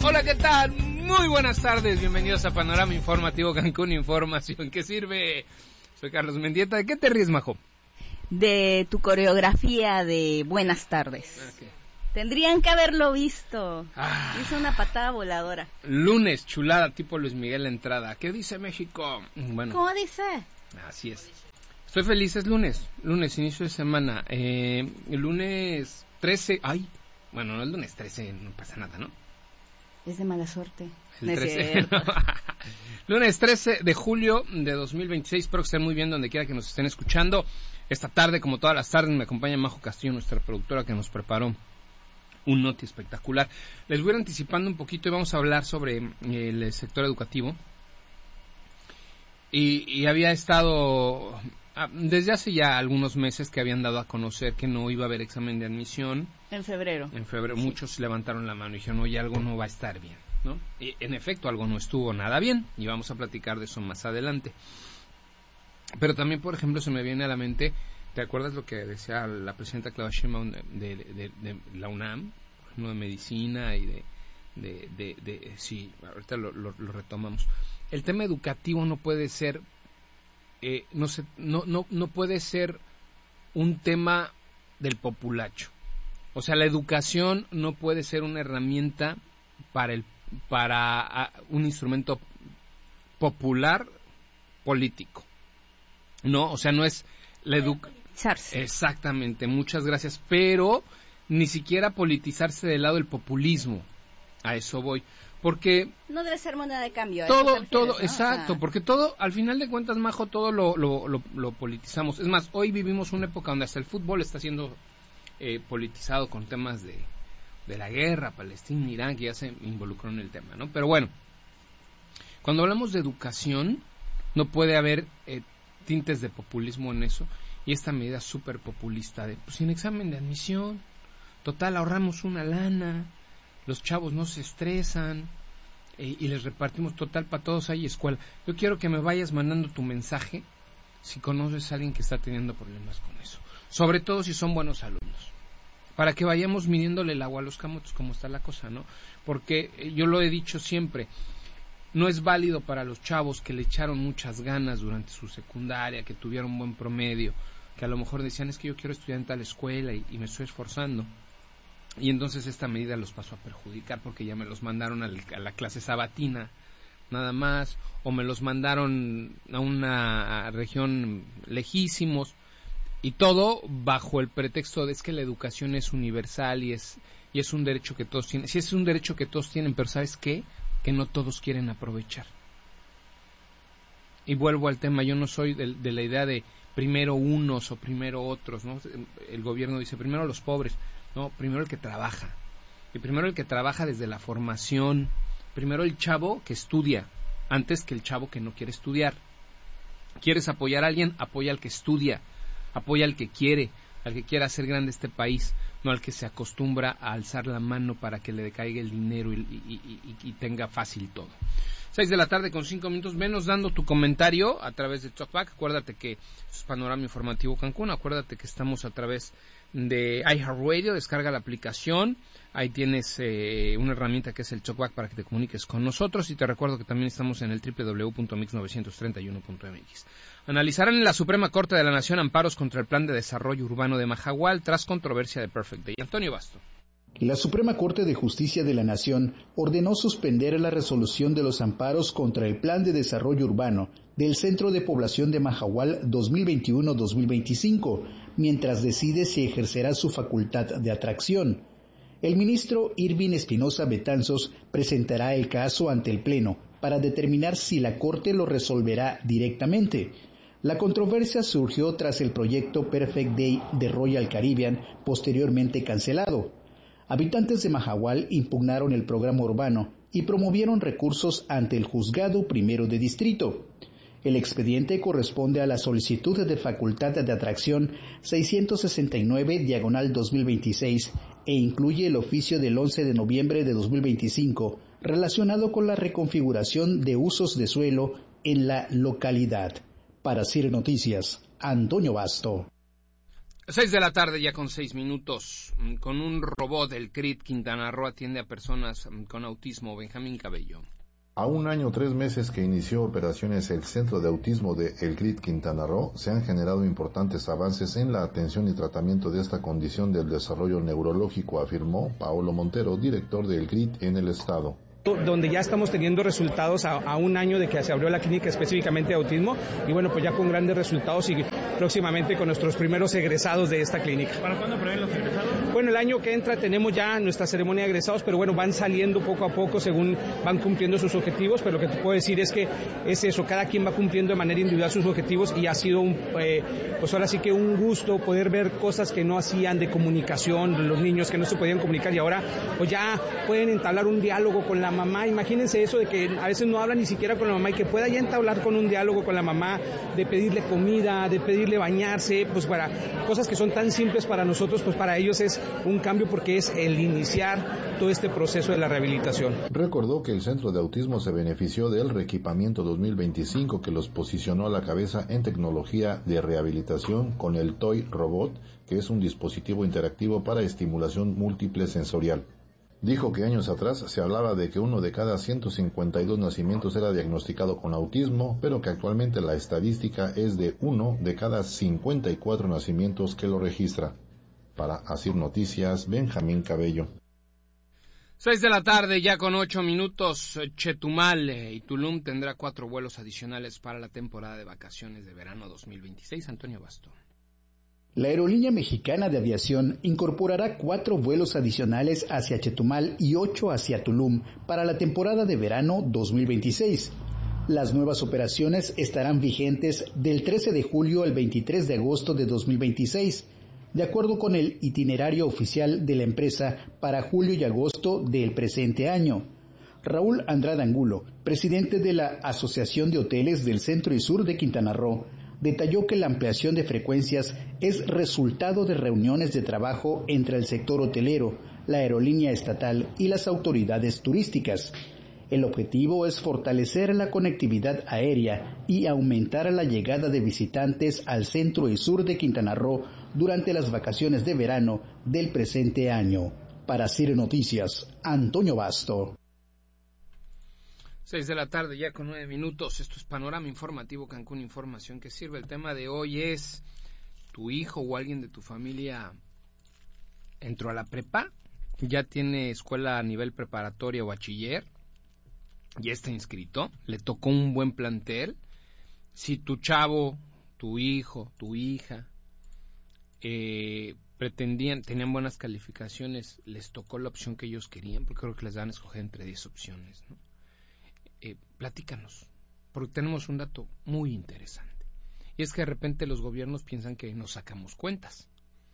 Hola, ¿qué tal? Muy buenas tardes, bienvenidos a Panorama Informativo Cancún, información que sirve. Soy Carlos Mendieta. ¿De qué te ríes, Majo? De tu coreografía de Buenas tardes. Okay. Tendrían que haberlo visto. Hizo una patada voladora. Lunes, chulada, tipo Luis Miguel la entrada. ¿Qué dice México? Bueno. ¿Cómo dice? Así es. Estoy feliz, es lunes, inicio de semana. El lunes 13, bueno, no el lunes 13, no pasa nada, ¿no? Es de mala suerte. El 13, no. Lunes 13 de julio de 2026, espero que estén muy bien donde quiera que nos estén escuchando. Esta tarde, como todas las tardes, me acompaña Majo Castillo, nuestra productora, que nos preparó un noti espectacular. Les voy a ir anticipando un poquito y vamos a hablar sobre el sector educativo. Y había estado, desde hace ya algunos meses que habían dado a conocer que no iba a haber examen de admisión. En febrero. Sí. Muchos levantaron la mano y dijeron, oye, algo no va a estar bien, ¿no? Y en efecto, algo no estuvo nada bien, y vamos a platicar de eso más adelante. Pero también, por ejemplo, se me viene a la mente, ¿te acuerdas lo que decía la presidenta Claudia Sheinbaum de la UNAM, de medicina y sí, ahorita lo retomamos? El tema educativo no puede ser, no puede ser un tema del populacho. O sea, la educación no puede ser una herramienta para un instrumento popular político. No, o sea, no es la politizarse. Exactamente, muchas gracias, pero ni siquiera politizarse del lado del populismo. A eso voy, porque no debe ser moneda de cambio. Todo, ¿no? exacto, porque todo, al final de cuentas, Majo, todo lo politizamos. Es más, hoy vivimos una época donde hasta el fútbol está siendo politizado con temas de la guerra, Palestina, Irán, que ya se involucró en el tema, ¿no? Pero bueno, cuando hablamos de educación, no puede haber tintes de populismo en eso, y esta medida súper populista de, pues sin examen de admisión, total, ahorramos una lana, los chavos no se estresan, y les repartimos, total, para todos hay escuela. Yo quiero que me vayas mandando tu mensaje si conoces a alguien que está teniendo problemas con eso, sobre todo si son buenos alumnos, para que vayamos midiéndole el agua a los camotes, como está la cosa, ¿no? Porque yo lo he dicho siempre, no es válido para los chavos que le echaron muchas ganas durante su secundaria, que tuvieron un buen promedio, que a lo mejor decían, es que yo quiero estudiar en tal escuela y me estoy esforzando, y entonces esta medida los pasó a perjudicar porque ya me los mandaron a la clase sabatina nada más, o me los mandaron a una región lejísimos, y todo bajo el pretexto de es que la educación es universal y es un derecho que todos tienen. Sí, es un derecho que todos tienen, pero ¿sabes qué? Que no todos quieren aprovechar. Y vuelvo al tema, yo no soy de la idea de primero unos o primero otros, ¿no? El gobierno dice primero los pobres, no, primero el que trabaja. Y primero el que trabaja desde la formación, primero el chavo que estudia, antes que el chavo que no quiere estudiar. ¿Quieres apoyar a alguien? Apoya al que estudia, apoya al que quiere hacer grande este país, no al que se acostumbra a alzar la mano para que le decaiga el dinero y tenga fácil todo. 6:05 p.m, venos dando tu comentario a través de TalkBack. Acuérdate que es Panorama Informativo Cancún, acuérdate que estamos a través de iHeartRadio, descarga la aplicación, ahí tienes una herramienta que es el TalkBack para que te comuniques con nosotros, y te recuerdo que también estamos en el www.mix931.mx. Analizarán en la Suprema Corte de la Nación amparos contra el Plan de Desarrollo Urbano de Mahahual tras controversia de Perfect Day. Antonio Basto. La Suprema Corte de Justicia de la Nación ordenó suspender la resolución de los amparos contra el Plan de Desarrollo Urbano del Centro de Población de Mahahual 2021-2025, mientras decide si ejercerá su facultad de atracción. El ministro Irving Espinosa Betanzos presentará el caso ante el Pleno para determinar si la Corte lo resolverá directamente. La controversia surgió tras el proyecto Perfect Day de Royal Caribbean, posteriormente cancelado. Habitantes de Mahahual impugnaron el programa urbano y promovieron recursos ante el Juzgado Primero de Distrito. El expediente corresponde a la solicitud de facultad de atracción 669/2026 e incluye el oficio del 11 de noviembre de 2025 relacionado con la reconfiguración de usos de suelo en la localidad. Para CIR Noticias, Antonio Basto. 6 de la tarde ya con 6 minutos. Con un robot, el CRIT Quintana Roo atiende a personas con autismo. Benjamín Cabello. A 1 año 3 meses que inició operaciones el Centro de Autismo de El CRIT Quintana Roo, se han generado importantes avances en la atención y tratamiento de esta condición del desarrollo neurológico, afirmó Paolo Montero, director del CRIT en el estado. Donde ya estamos teniendo resultados a 1 año de que se abrió la clínica específicamente de autismo y bueno, pues ya con grandes resultados y próximamente con nuestros primeros egresados de esta clínica. ¿Para cuándo prevén los egresados? Bueno, el año que entra tenemos ya nuestra ceremonia de egresados, pero bueno, van saliendo poco a poco según van cumpliendo sus objetivos, pero lo que te puedo decir es que es eso, cada quien va cumpliendo de manera individual sus objetivos y ha sido pues ahora sí que un gusto poder ver cosas que no hacían de comunicación, los niños que no se podían comunicar y ahora pues ya pueden entablar un diálogo con la mamá. Imagínense eso de que a veces no hablan ni siquiera con la mamá y que pueda ya entablar con un diálogo con la mamá, de pedirle comida, de pedirle bañarse, pues para cosas que son tan simples para nosotros, pues para ellos es un cambio porque es el iniciar todo este proceso de la rehabilitación. Recordó que el Centro de Autismo se benefició del Reequipamiento 2025 que los posicionó a la cabeza en tecnología de rehabilitación con el Toy Robot, que es un dispositivo interactivo para estimulación múltiple sensorial. Dijo que años atrás se hablaba de que 1 de cada 152 nacimientos era diagnosticado con autismo, pero que actualmente la estadística es de 1 de cada 54 nacimientos que lo registra. Para Asir Noticias, Benjamín Cabello. 6 de la tarde ya con 8 minutos. Chetumal y Tulum tendrá 4 vuelos adicionales para la temporada de vacaciones de verano 2026. Antonio Basto. La aerolínea mexicana de aviación incorporará 4 vuelos adicionales hacia Chetumal y 8 hacia Tulum para la temporada de verano 2026. Las nuevas operaciones estarán vigentes del 13 de julio al 23 de agosto de 2026, de acuerdo con el itinerario oficial de la empresa para julio y agosto del presente año. Raúl Andrade Angulo, presidente de la Asociación de Hoteles del Centro y Sur de Quintana Roo, detalló que la ampliación de frecuencias es resultado de reuniones de trabajo entre el sector hotelero, la aerolínea estatal y las autoridades turísticas. El objetivo es fortalecer la conectividad aérea y aumentar la llegada de visitantes al centro y sur de Quintana Roo durante las vacaciones de verano del presente año. Para CIR Noticias, Antonio Basto. 6 de la tarde ya con 9 minutos. Esto es Panorama Informativo Cancún Información que sirve. El tema de hoy es: ¿tu hijo o alguien de tu familia entró a la prepa? ¿Ya tiene escuela a nivel preparatoria o bachiller? ¿Ya está inscrito? ¿Le tocó un buen plantel? Si tu chavo, tu hijo, tu hija tenían buenas calificaciones, les tocó la opción que ellos querían, porque creo que les dan a escoger entre 10 opciones, ¿no? Platícanos, porque tenemos un dato muy interesante, y es que de repente los gobiernos piensan que nos sacamos cuentas,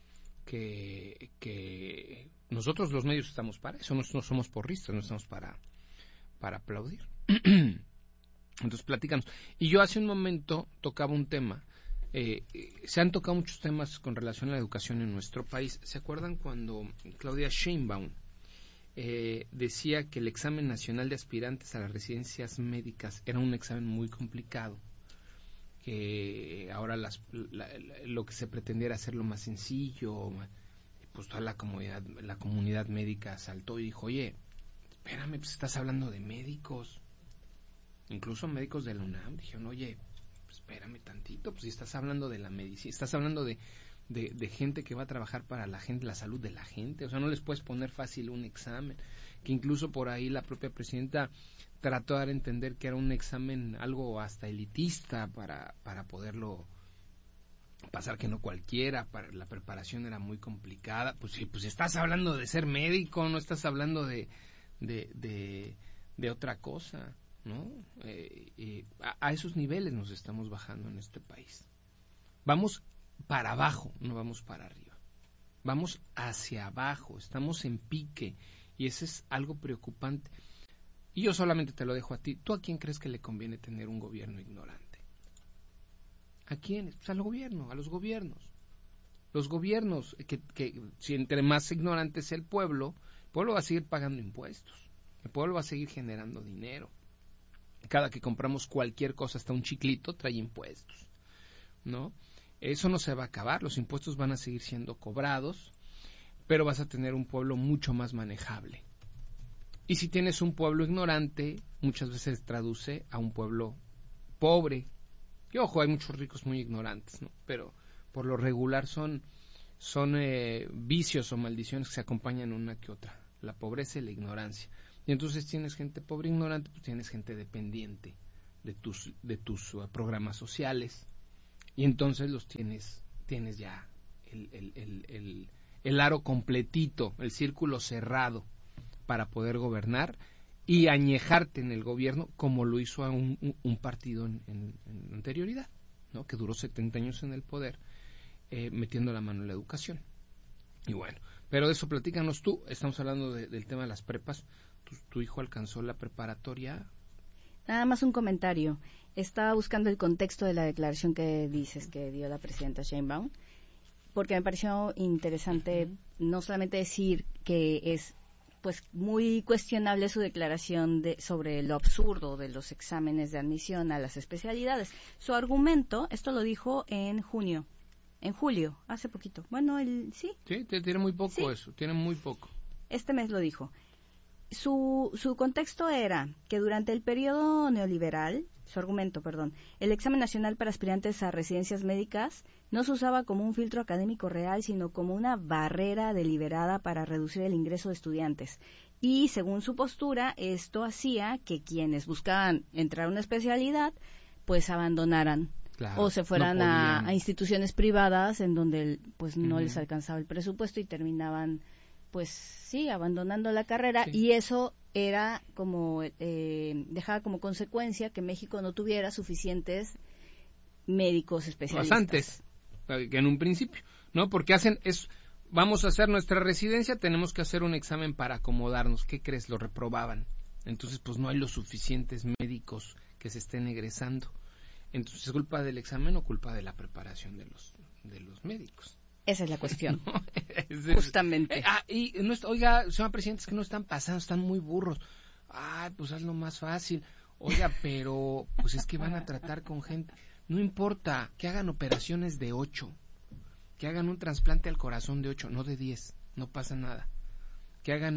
que nosotros los medios estamos para eso, no somos porristas, no estamos para aplaudir. Entonces platícanos. Y yo hace un momento tocaba un tema, se han tocado muchos temas con relación a la educación en nuestro país. ¿Se acuerdan cuando Claudia Sheinbaum decía que el examen nacional de aspirantes a las residencias médicas era un examen muy complicado, que ahora lo que se pretendía era hacerlo más sencillo? Pues toda la comunidad médica saltó y dijo: oye, espérame, pues estás hablando de médicos, incluso médicos de la UNAM dijeron: oye, pues espérame tantito, pues si estás hablando de la medicina, estás hablando de gente que va a trabajar para la gente, la salud de la gente, o sea, no les puedes poner fácil un examen, que incluso por ahí la propia presidenta trató de dar a entender que era un examen algo hasta elitista para poderlo pasar, que no cualquiera, la preparación era muy complicada. Pues sí, pues estás hablando de ser médico, no estás hablando de otra cosa, ¿no? A esos niveles nos estamos bajando en este país. Vamos para abajo, no vamos para arriba. Vamos hacia abajo, estamos en pique, y eso es algo preocupante. Y yo solamente te lo dejo a ti. ¿Tú a quién crees que le conviene tener un gobierno ignorante? ¿A quiénes? Pues al gobierno, a los gobiernos. Los gobiernos, que si entre más ignorante es el pueblo va a seguir pagando impuestos. El pueblo va a seguir generando dinero. Cada que compramos cualquier cosa, hasta un chiclito, trae impuestos, ¿no? Eso no se va a acabar, los impuestos van a seguir siendo cobrados, pero vas a tener un pueblo mucho más manejable. Y si tienes un pueblo ignorante, muchas veces traduce a un pueblo pobre. Y ojo, hay muchos ricos muy ignorantes, ¿no? Pero por lo regular son vicios o maldiciones que se acompañan una que otra, la pobreza y la ignorancia. Y entonces tienes gente pobre e ignorante, pues tienes gente dependiente de tus programas sociales, y entonces los tienes ya el aro completito, el círculo cerrado para poder gobernar y añejarte en el gobierno, como lo hizo a un partido en anterioridad, ¿no? Que duró 70 años en el poder, metiendo la mano en la educación. Y bueno, pero de eso platícanos tú. Estamos hablando del tema de las prepas. ¿Tu hijo alcanzó la preparatoria? Nada más un comentario. Estaba buscando el contexto de la declaración que dices que dio la presidenta Sheinbaum, porque me pareció interesante no solamente decir que es pues muy cuestionable su declaración sobre lo absurdo de los exámenes de admisión a las especialidades. Su argumento, esto lo dijo en julio, hace poquito. Bueno, sí. Sí, tiene muy poco, ¿sí? Eso, tiene muy poco. Este mes lo dijo. Su contexto era que durante el periodo neoliberal, el examen nacional para aspirantes a residencias médicas no se usaba como un filtro académico real, sino como una barrera deliberada para reducir el ingreso de estudiantes. Y según su postura, esto hacía que quienes buscaban entrar a una especialidad, pues abandonaran. Claro, o se fueran a instituciones privadas en donde pues no les alcanzaba el presupuesto y terminaban pues sí, abandonando la carrera, sí. Y eso era como, dejaba como consecuencia que México no tuviera suficientes médicos especialistas. Bastantes, que en un principio, ¿no? Porque vamos a hacer nuestra residencia, tenemos que hacer un examen para acomodarnos. ¿Qué crees? Lo reprobaban. Entonces, pues no hay los suficientes médicos que se estén egresando. Entonces, ¿es culpa del examen o culpa de la preparación de los médicos? Esa es la cuestión, justamente. Oiga, señor presidente, es que no están pasando, están muy burros. Pues hazlo más fácil. Oiga, pero pues es que van a tratar con gente. No importa, que hagan operaciones de 8, que hagan un trasplante al corazón de 8, no de 10, no pasa nada. Que hagan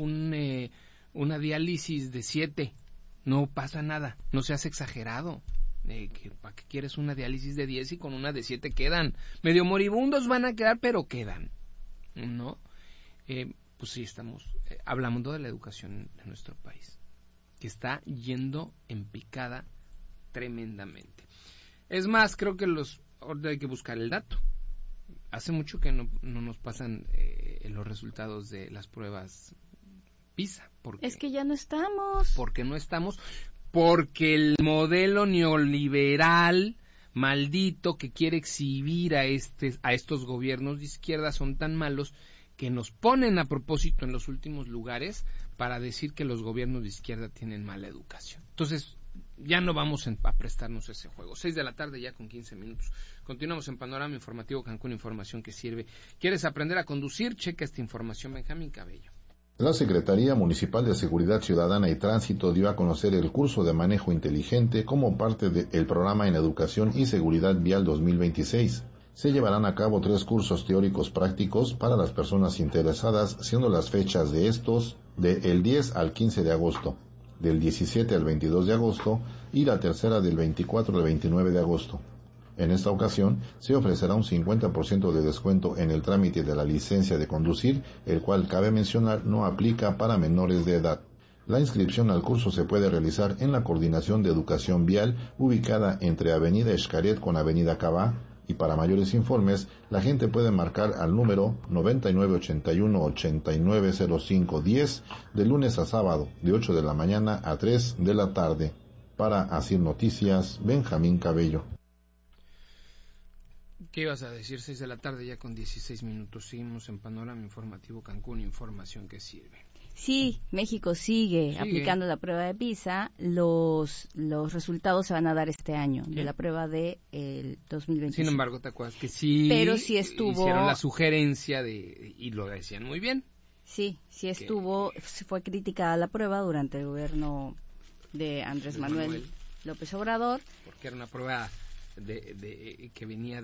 una diálisis de 7, no pasa nada, no seas exagerado. ¿Para qué quieres una diálisis de 10 y con una de 7 quedan? Medio moribundos van a quedar, pero quedan, ¿no? Pues sí, hablamos de la educación de nuestro país, que está yendo en picada tremendamente. Es más, creo que ahora hay que buscar el dato. Hace mucho que no nos pasan los resultados de las pruebas PISA. Es que ya no estamos. Porque no estamos... Porque el modelo neoliberal maldito que quiere exhibir a estos gobiernos de izquierda son tan malos que nos ponen a propósito en los últimos lugares para decir que los gobiernos de izquierda tienen mala educación. Entonces, ya no vamos a prestarnos ese juego. 6 de la tarde ya con 15 minutos. Continuamos en Panorama Informativo Cancún, información que sirve. ¿Quieres aprender a conducir? Checa esta información, Benjamín Cabello. La Secretaría Municipal de Seguridad Ciudadana y Tránsito dio a conocer el curso de manejo inteligente como parte del programa en Educación y Seguridad Vial 2026. Se llevarán a cabo 3 cursos teóricos prácticos para las personas interesadas, siendo las fechas de estos del 10 al 15 de agosto, del 17 al 22 de agosto y la tercera del 24 al 29 de agosto. En esta ocasión, se ofrecerá un 50% de descuento en el trámite de la licencia de conducir, el cual, cabe mencionar, no aplica para menores de edad. La inscripción al curso se puede realizar en la Coordinación de Educación Vial, ubicada entre Avenida Xcaret con Avenida Cabá, y para mayores informes, la gente puede marcar al número 9981-890510, de lunes a sábado, de 8 de la mañana a 3 de la tarde. Para Asir Noticias, Benjamín Cabello. ¿Qué ibas a decir? 6 de la tarde ya con 16 minutos. Seguimos en Panorama Informativo Cancún, información que sirve. Sí, México sigue aplicando la prueba de PISA. Los resultados se van a dar este año, de la prueba de el 2025. Sin embargo, ¿te acuerdas que sí? Pero sí hicieron la sugerencia y lo decían muy bien. Sí fue criticada la prueba durante el gobierno de Andrés Manuel López Obrador. Porque era una prueba que venía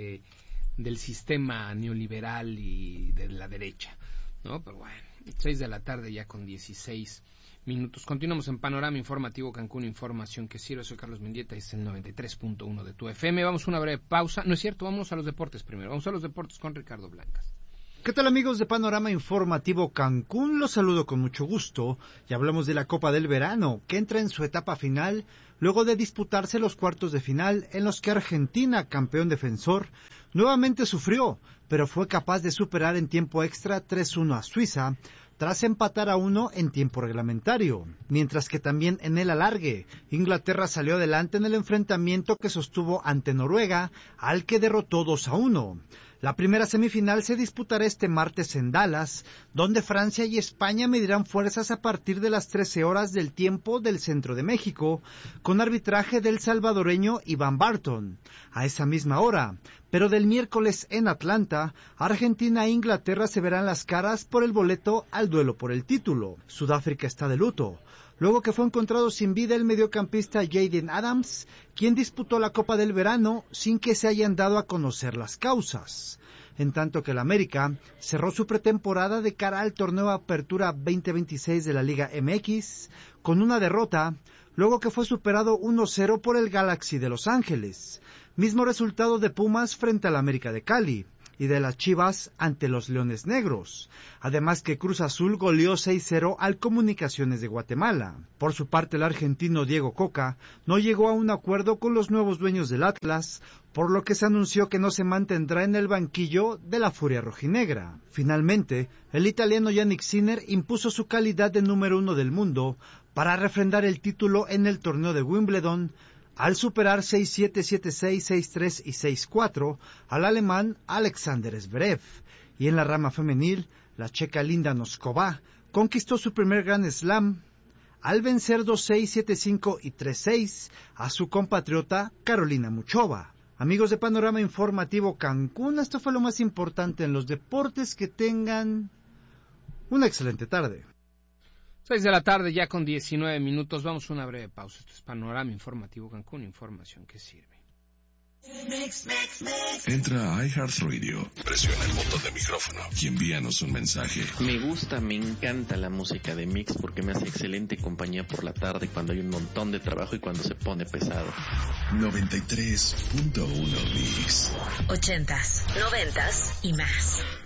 del sistema neoliberal y de la derecha, ¿no? Pero bueno, 6 de la tarde ya con 16 minutos. Continuamos en Panorama Informativo Cancún, información que sirve. Soy Carlos Mendieta y es el 93.1 de tu FM. Vamos a una breve pausa. No es cierto, vamos a los deportes primero. Vamos a los deportes con Ricardo Blancas. ¿Qué tal, amigos de Panorama Informativo Cancún? Los saludo con mucho gusto y hablamos de la Copa del Verano, que entra en su etapa final luego de disputarse los cuartos de final en los que Argentina, campeón defensor, nuevamente sufrió, pero fue capaz de superar en tiempo extra 3-1 a Suiza, tras empatar a 1 en tiempo reglamentario, mientras que también en el alargue, Inglaterra salió adelante en el enfrentamiento que sostuvo ante Noruega, al que derrotó 2-1. La primera semifinal se disputará este martes en Dallas, donde Francia y España medirán fuerzas a partir de las 13 horas del tiempo del centro de México, con arbitraje del salvadoreño Iván Barton. A esa misma hora, pero del miércoles en Atlanta, Argentina e Inglaterra se verán las caras por el boleto al duelo por el título. Sudáfrica está de luto, luego que fue encontrado sin vida el mediocampista Jaden Adams, quien disputó la Copa del Verano sin que se hayan dado a conocer las causas. En tanto que el América cerró su pretemporada de cara al torneo Apertura 2026 de la Liga MX con una derrota, luego que fue superado 1-0 por el Galaxy de Los Ángeles, mismo resultado de Pumas frente al América de Cali y de las Chivas ante los Leones Negros, además que Cruz Azul goleó 6-0 al Comunicaciones de Guatemala. Por su parte, el argentino Diego Coca no llegó a un acuerdo con los nuevos dueños del Atlas, por lo que se anunció que no se mantendrá en el banquillo de la Furia Rojinegra. Finalmente, el italiano Yannick Sinner impuso su calidad de número 1 del mundo para refrendar el título en el torneo de Wimbledon, al superar 6-7, 7-6, 6-3 y 6-4 al alemán Alexander Zverev. Y en la rama femenil, la checa Linda Noskova conquistó su primer Grand Slam al vencer 2-6, 7-5 y 3-6 a su compatriota Carolina Muchova. Amigos de Panorama Informativo Cancún, esto fue lo más importante en los deportes. Que tengan una excelente tarde. 6 de la tarde ya con 19 minutos. Vamos a una breve pausa. Esto es Panorama Informativo Cancún, información que sirve. Entra a iHeartRadio, presiona el botón de micrófono y envíanos un mensaje. Me encanta la música de Mix porque me hace excelente compañía por la tarde cuando hay un montón de trabajo y cuando se pone pesado. 93.1 Mix. 80s, 90s y más.